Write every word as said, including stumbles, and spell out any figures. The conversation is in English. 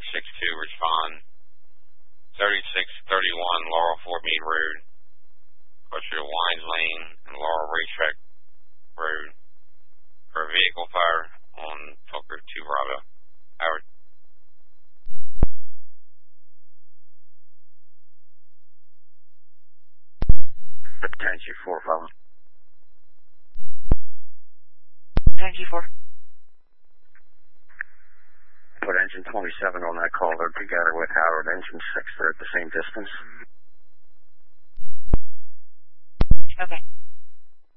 six two, respond. thirty-six thirty-one Laurel Fort Meade Road, across your Wines Lane and Laurel Racetrack Road, for a vehicle fire on Tucker two Bravo. Howard. Attention four five. Attention four. Put engine twenty-seven on that call. They're together with Howard. Engine six, they're at the same distance. Okay.